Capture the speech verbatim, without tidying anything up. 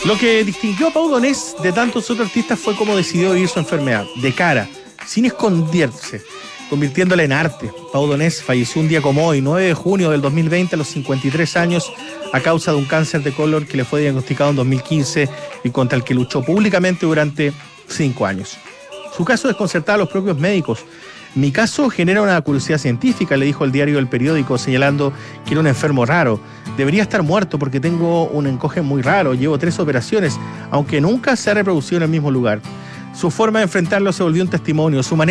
Lo que distinguió a Pau Donés de tantos otros artistas fue cómo decidió vivir su enfermedad, de cara, sin esconderse, convirtiéndola en arte. Pau Donés falleció un día como hoy, nueve de junio del dos mil veinte, a los cincuenta y tres años, a causa de un cáncer de colon que le fue diagnosticado en dos mil quince y contra el que luchó públicamente durante cinco años. Su caso desconcertaba a los propios médicos. Mi caso genera una curiosidad científica, le dijo el diario El Periódico, señalando que era un enfermo raro. Debería estar muerto porque tengo un encoge muy raro, llevo tres operaciones, aunque nunca se ha reproducido en el mismo lugar. Su forma de enfrentarlo se volvió un testimonio, su manera